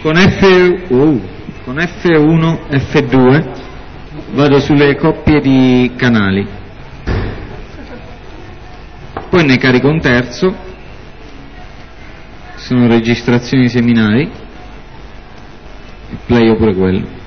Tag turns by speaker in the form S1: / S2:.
S1: con F1, F2 vado sulle coppie di canali, poi ne carico un terzo, sono registrazioni seminali, playo pure quello.